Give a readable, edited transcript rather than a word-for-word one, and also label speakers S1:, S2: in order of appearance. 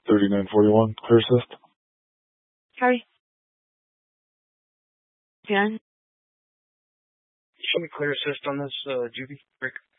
S1: 3941, clear assist.
S2: Harry. Jan.
S3: Show me clear assist on this, Juby. Break.